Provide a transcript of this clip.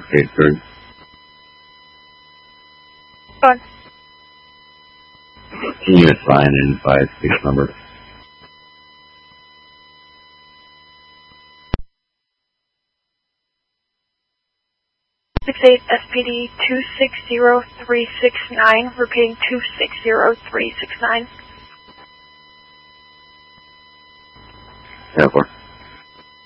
Okay, third. Done. Unit sign in 5-6 number. SPD 260369, repeating 260369. Airport.